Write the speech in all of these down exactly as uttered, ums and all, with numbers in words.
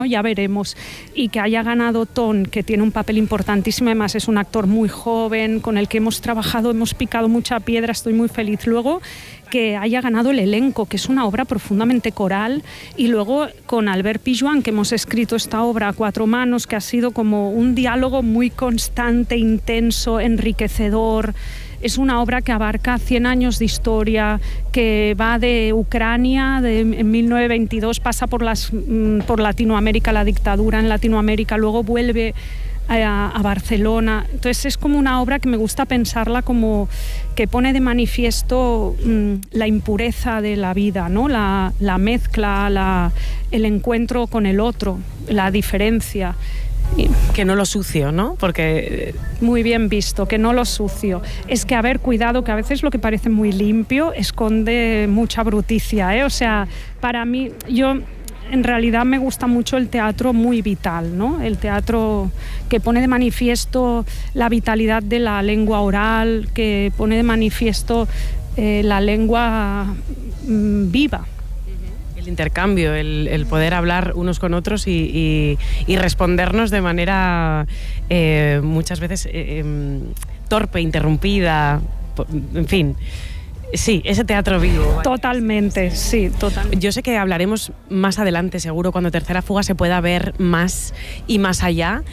Ya veremos. Y que haya ganado Ton, que tiene un papel importantísimo, además es un actor muy joven, con el que hemos trabajado, hemos picado mucha piedra, estoy muy feliz. Luego, que haya ganado el elenco, que es una obra profundamente coral, y luego con Albert Pijuan, que hemos escrito esta obra a cuatro manos, que ha sido como un diálogo muy constante, intenso, enriquecedor. Es una obra que abarca cien años de historia, que va de Ucrania, de, en mil novecientos veintidós, pasa por, las, por Latinoamérica, la dictadura en Latinoamérica, luego vuelve a, a Barcelona. Entonces es como una obra que me gusta pensarla como que pone de manifiesto mmm, la impureza de la vida, ¿no? la, la mezcla, la, el encuentro con el otro, la diferencia. Que no lo sucio, ¿no? Porque... Muy bien visto, que no lo sucio. Es que, a ver, cuidado, que a veces lo que parece muy limpio esconde mucha bruticia, ¿eh? O sea, para mí, yo en realidad me gusta mucho el teatro muy vital, ¿no? El teatro que pone de manifiesto la vitalidad de la lengua oral, que pone de manifiesto eh, la lengua mmm, viva. El intercambio, el, el poder hablar unos con otros y, y, y respondernos de manera eh, muchas veces eh, eh, torpe, interrumpida, en fin. Sí, ese teatro vivo. Totalmente, sí, totalmente. Yo sé que hablaremos más adelante, seguro, cuando Tercera Fuga se pueda ver más y más allá.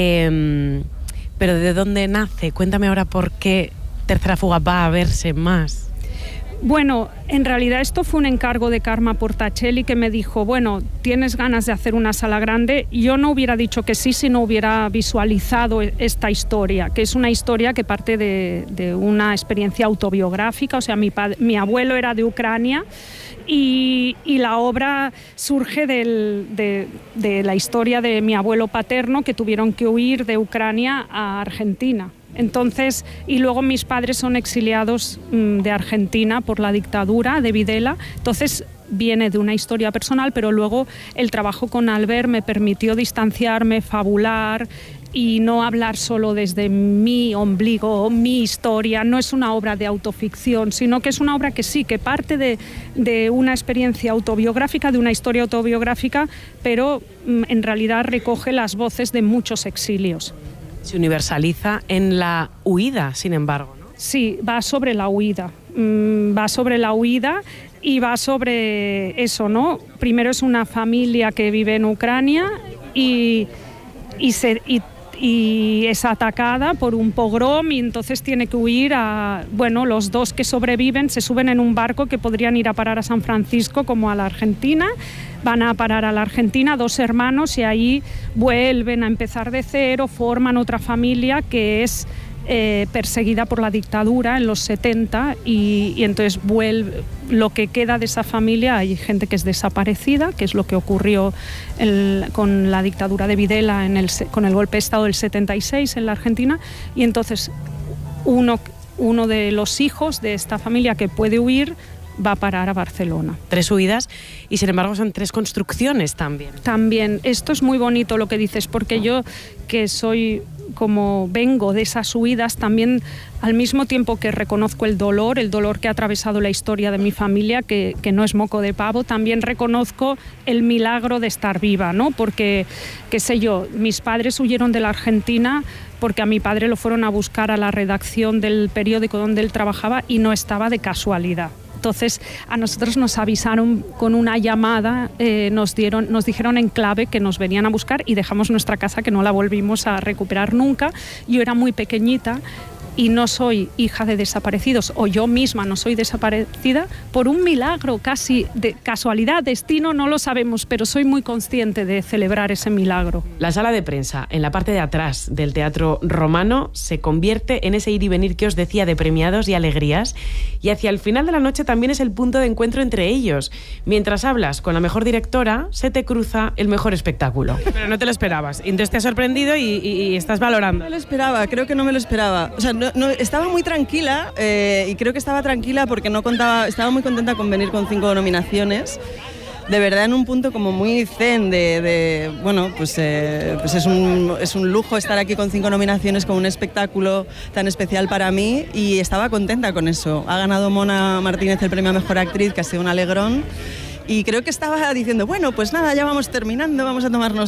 Eh, pero ¿de dónde nace? Cuéntame ahora por qué Tercera Fuga va a verse más. Bueno, en realidad esto fue un encargo de Karma Portacelli, que me dijo, bueno, ¿tienes ganas de hacer una sala grande? Yo no hubiera dicho que sí si no hubiera visualizado esta historia, que es una historia que parte de, de una experiencia autobiográfica. O sea, mi, padre, mi abuelo era de Ucrania y, y la obra surge del, de, de la historia de mi abuelo paterno, que tuvieron que huir de Ucrania a Argentina. Entonces, y luego mis padres son exiliados mmm, de Argentina por la dictadura de Videla. Entonces viene de una historia personal, pero luego el trabajo con Albert me permitió distanciarme, fabular y no hablar solo desde mi ombligo, mi historia. No es una obra de autoficción, sino que es una obra que sí, que parte de, de una experiencia autobiográfica, de una historia autobiográfica, pero mmm, en realidad recoge las voces de muchos exilios. Se universaliza en la huida, sin embargo, ¿no? Sí, va sobre la huida, mm, va sobre la huida y va sobre eso, ¿no? Primero es una familia que vive en Ucrania y, y, se, y, y es atacada por un pogrom y entonces tiene que huir a... Bueno, los dos que sobreviven se suben en un barco que podrían ir a parar a San Francisco como a la Argentina. Van a parar a la Argentina, dos hermanos, y ahí vuelven a empezar de cero, forman otra familia que es eh, perseguida por la dictadura en los setenta y, y entonces vuelve, lo que queda de esa familia, hay gente que es desaparecida, que es lo que ocurrió el, con la dictadura de Videla, en el, con el golpe de Estado del setenta y seis en la Argentina, y entonces uno, uno de los hijos de esta familia que puede huir va a parar a Barcelona. Tres huidas y sin embargo son tres construcciones también. También, esto es muy bonito lo que dices, porque yo que soy, como vengo de esas huidas, también al mismo tiempo que reconozco el dolor, el dolor que ha atravesado la historia de mi familia, que, que no es moco de pavo, también reconozco el milagro de estar viva, ¿no? Porque, qué sé yo, mis padres huyeron de la Argentina porque a mi padre lo fueron a buscar a la redacción del periódico donde él trabajaba y no estaba de casualidad. Entonces a nosotros nos avisaron con una llamada, eh, nos, dieron, nos dijeron en clave que nos venían a buscar y dejamos nuestra casa, que no la volvimos a recuperar nunca. Yo era muy pequeñita y no soy hija de desaparecidos, o yo misma no soy desaparecida, por un milagro, casi de casualidad, destino, no lo sabemos, pero soy muy consciente de celebrar ese milagro. La sala de prensa, en la parte de atrás del Teatro Romano, se convierte en ese ir y venir que os decía de premiados y alegrías, y hacia el final de la noche también es el punto de encuentro entre ellos. Mientras hablas con la mejor directora, se te cruza el mejor espectáculo. Pero no te lo esperabas, entonces te ha sorprendido y, y, y estás valorando. No me lo esperaba, creo que no me lo esperaba. O sea, no, no, estaba muy tranquila eh, y creo que estaba tranquila porque no contaba, estaba muy contenta con venir con cinco nominaciones. De verdad, en un punto como muy zen de, de bueno, pues, eh, pues es, un, es un lujo estar aquí con cinco nominaciones, con un espectáculo tan especial para mí, y estaba contenta con eso. Ha ganado Mona Martínez el premio a Mejor Actriz, que ha sido un alegrón. y creo que estaba diciendo, bueno, pues nada, ya vamos terminando, vamos a tomarnos